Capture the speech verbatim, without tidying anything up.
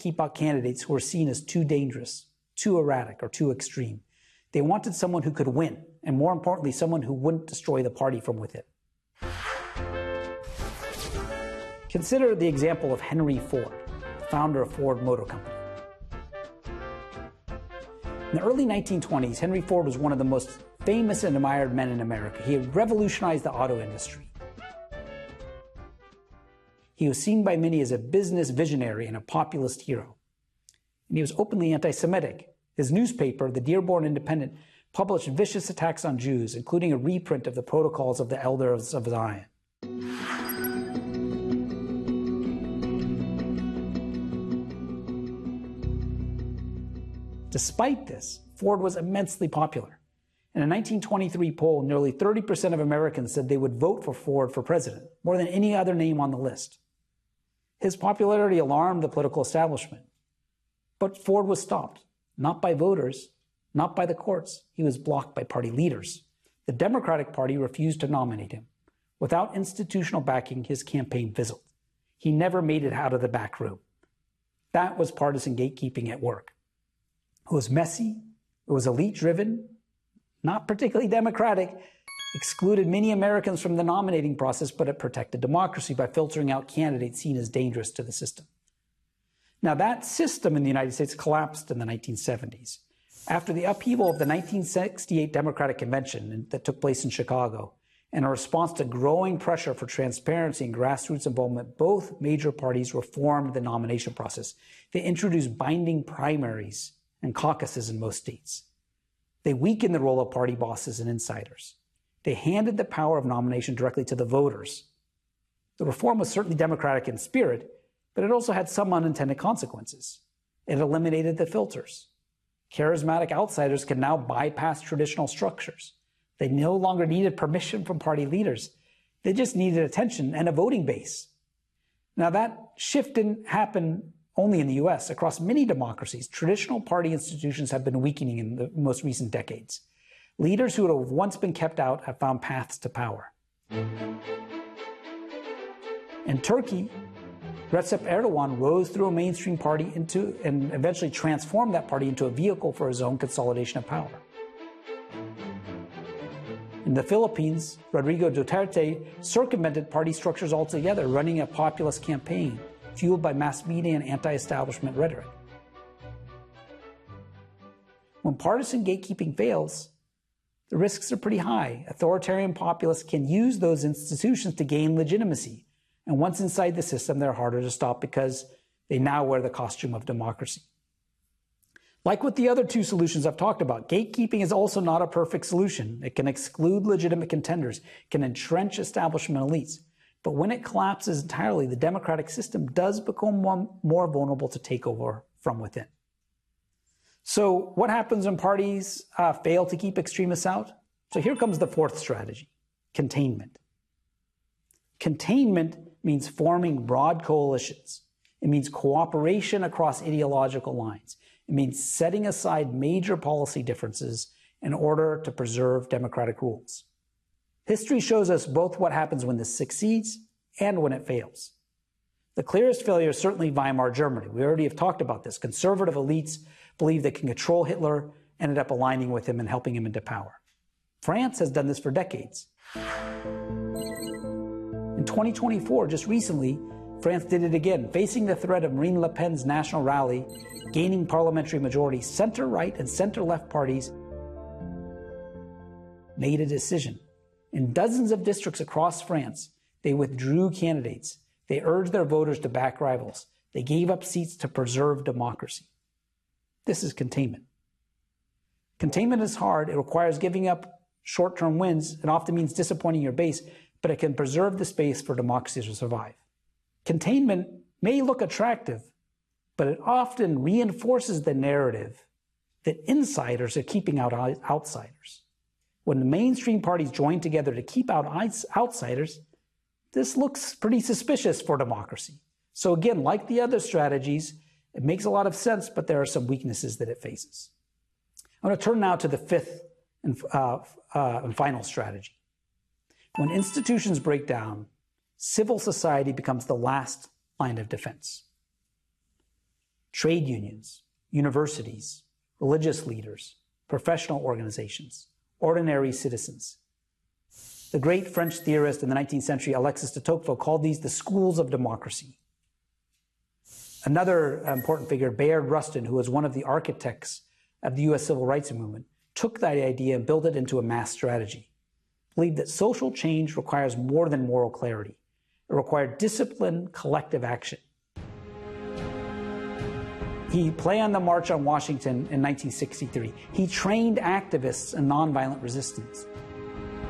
keep out candidates who were seen as too dangerous, too erratic, or too extreme. They wanted someone who could win, and more importantly, someone who wouldn't destroy the party from within. Consider the example of Henry Ford, the founder of Ford Motor Company. In the early nineteen twenties, Henry Ford was one of the most famous and admired men in America. He had revolutionized the auto industry. He was seen by many as a business visionary and a populist hero. And he was openly anti-Semitic. His newspaper, the Dearborn Independent, published vicious attacks on Jews, including a reprint of the Protocols of the Elders of Zion. Despite this, Ford was immensely popular. In a nineteen twenty-three poll, nearly thirty percent of Americans said they would vote for Ford for president, more than any other name on the list. His popularity alarmed the political establishment. But Ford was stopped, not by voters, not by the courts. He was blocked by party leaders. The Democratic Party refused to nominate him. Without institutional backing, his campaign fizzled. He never made it out of the back room. That was partisan gatekeeping at work. It was messy, it was elite-driven, not particularly democratic, excluded many Americans from the nominating process, but it protected democracy by filtering out candidates seen as dangerous to the system. Now, that system in the United States collapsed in the nineteen seventies. After the upheaval of the nineteen sixty-eight Democratic Convention that took place in Chicago, and a response to growing pressure for transparency and grassroots involvement, both major parties reformed the nomination process. They introduced binding primaries and caucuses in most states. They weakened the role of party bosses and insiders. They handed the power of nomination directly to the voters. The reform was certainly democratic in spirit, but it also had some unintended consequences. It eliminated the filters. Charismatic outsiders can now bypass traditional structures. They no longer needed permission from party leaders. They just needed attention and a voting base. Now, that shift didn't happen only in the U S. Across many democracies, traditional party institutions have been weakening in the most recent decades. Leaders who had once been kept out have found paths to power. In Turkey, Recep Erdogan rose through a mainstream party into and eventually transformed that party into a vehicle for his own consolidation of power. In the Philippines, Rodrigo Duterte circumvented party structures altogether, running a populist campaign fueled by mass media and anti-establishment rhetoric. When partisan gatekeeping fails, the risks are pretty high. Authoritarian populists can use those institutions to gain legitimacy. And once inside the system, they're harder to stop because they now wear the costume of democracy. Like with the other two solutions I've talked about, gatekeeping is also not a perfect solution. It can exclude legitimate contenders, can entrench establishment elites. But when it collapses entirely, the democratic system does become more vulnerable to takeover from within. So what happens when parties uh, fail to keep extremists out? So here comes the fourth strategy, containment. Containment means forming broad coalitions. It means cooperation across ideological lines. It means setting aside major policy differences in order to preserve democratic rules. History shows us both what happens when this succeeds and when it fails. The clearest failure is certainly Weimar Germany. We already have talked about this. Conservative elites believed they can control Hitler, ended up aligning with him and helping him into power. France has done this for decades. In twenty twenty-four, just recently, France did it again, facing the threat of Marine Le Pen's national rally, gaining parliamentary majority. Center-right and center-left parties made a decision. In dozens of districts across France, they withdrew candidates. They urged their voters to back rivals. They gave up seats to preserve democracy. This is containment. Containment is hard. It requires giving up short-term wins. It often means disappointing your base, but it can preserve the space for democracy to survive. Containment may look attractive, but it often reinforces the narrative that insiders are keeping out outsiders. When the mainstream parties join together to keep out outsiders, this looks pretty suspicious for democracy. So again, like the other strategies, it makes a lot of sense, but there are some weaknesses that it faces. I'm going to turn now to the fifth and, uh, uh, and final strategy. When institutions break down, civil society becomes the last line of defense. trade unions, universities, religious leaders, professional organizations, ordinary citizens. The great French theorist in the nineteenth century, Alexis de Tocqueville, called these the schools of democracy. Another important figure, Bayard Rustin, who was one of the architects of the U S civil rights movement, took that idea and built it into a mass strategy. Believed that social change requires more than moral clarity. It required disciplined, collective action. He planned the March on Washington in nineteen sixty-three. He trained activists in nonviolent resistance.